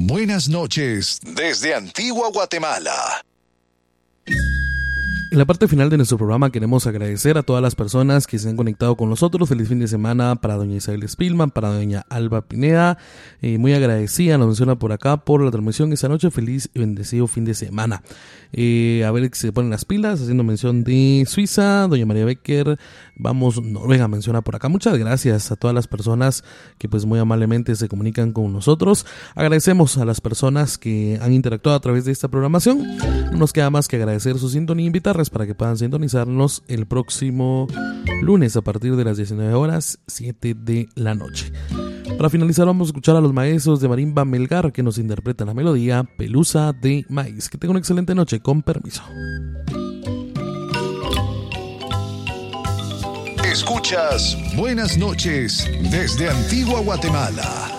Buenas noches desde Antigua Guatemala. En la parte final de nuestro programa queremos agradecer a todas las personas que se han conectado con nosotros. Feliz fin de semana para doña Isabel Spillman, para doña Alba Pineda. Muy agradecida, nos menciona por acá, por la transmisión esta noche. Feliz y bendecido fin de semana. A ver si se ponen las pilas, haciendo mención de Suiza, doña María Becker. Vamos, Noruega, menciona por acá. Muchas gracias a todas las personas que pues muy amablemente se comunican con nosotros. Agradecemos a las personas que han interactuado a través de esta programación. No nos queda más que agradecer su sintonía e invitarles para que puedan sintonizarnos el próximo lunes a partir de las 19 horas, 7 de la noche. Para finalizar vamos a escuchar a los maestros de Marimba Melgar que nos interpretan la melodía Pelusa de Maíz. Que tengan una excelente noche, con permiso. Escuchas Buenas noches desde Antigua Guatemala.